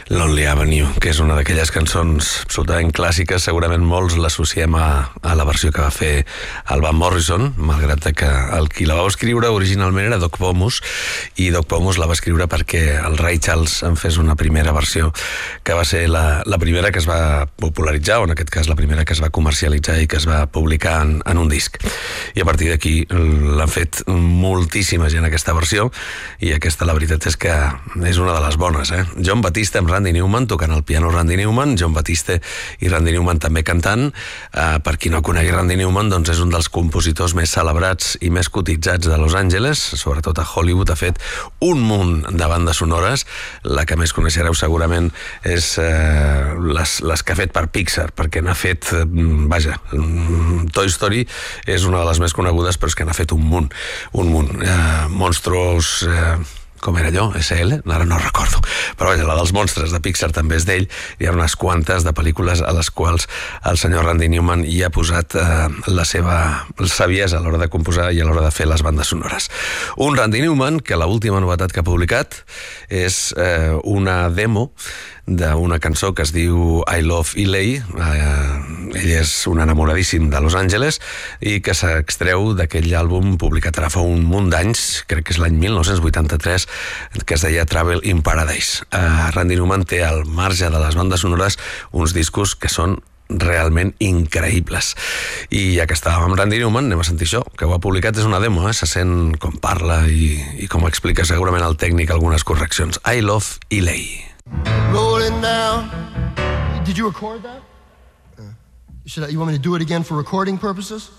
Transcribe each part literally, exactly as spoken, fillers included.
Lonely Avenue, que és una d'aquelles cançons absolutament clàssiques. Segurament molts l'associem a, a la versió que va fer el Van Morrison, malgrat que el qui la va escriure originalment era Doc Pomus, i Doc Pomus la va escriure perquè el Ray Charles en fes una primera versió, que va ser la, la primera que es va popularitzar, o en aquest cas la primera que es va comercialitzar i que es va publicar en, en un disc. I a partir d'aquí l'han fet moltíssima gent aquesta versió, i aquesta la veritat és que és una de les bones, eh? John Batiste amb Randy Newman, tocant el piano Randy Newman, John Batiste i Randy Newman també cantant. Uh, per qui no conegui Randy Newman, doncs és un dels compositors més celebrats i més cotitzats de Los Angeles, sobretot a Hollywood. Ha fet un munt de bandes sonores. La que més coneixereu segurament és uh, les, les que ha fet per Pixar, perquè n'ha fet, uh, vaja, Toy Story és una de les més conegudes, però és que n'ha fet un munt, un munt. Uh, Monstruos... Uh, com era allò? S L? Ara no recordo. Però vaja, la dels monstres de Pixar també és d'ell. Hi ha unes quantes de pel·lícules a les quals el senyor Randy Newman hi ha posat eh, la seva saviesa a l'hora de composar i a l'hora de fer les bandes sonores. Un Randy Newman que l'última novetat que ha publicat és eh, una demo d'una cançó que es diu I Love L A. Eh, ell és un enamoradíssim de Los Angeles i que s'extreu d'aquell àlbum publicat ara fa un munt d'anys, crec que és l'any mil nou-cents vuitanta-tres, que es deia Travel in Paradise. Eh, Randy Newman té al marge de les bandes sonores uns discos que són realment increïbles. I ja que estàvem amb Randy Newman, anem a sentir això, que ho ha publicat, és una demo, eh? Se sent com parla i, i com explica segurament el tècnic algunes correccions. I Love L A. Rolling down. Did you record that? Uh, should I, you want me to do it again for recording purposes?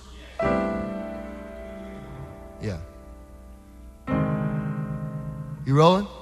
Yeah. You rolling?